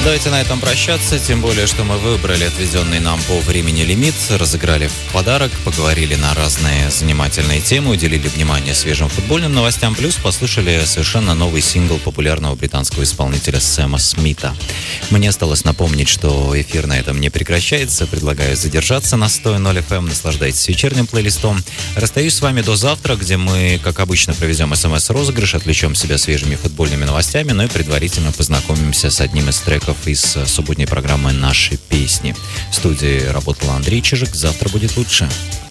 Давайте на этом прощаться, тем более, что мы выбрали отведенный нам по времени лимит, разыграли в подарок, поговорили на разные занимательные темы, уделили внимание свежим футбольным новостям, плюс послушали совершенно новый сингл популярного британского исполнителя Сэма Смита. Мне осталось напомнить, что эфир на этом не прекращается, предлагаю задержаться на 100.0 FM, наслаждайтесь вечерним плейлистом. Расстаюсь с вами до завтра, где мы, как обычно, проведем СМС-розыгрыш, отвлечем себя свежими футбольными новостями, но и предварительно познакомимся с одним из треков из субботней программы «Наши песни». В студии работал Андрей Чижик. Завтра будет лучше.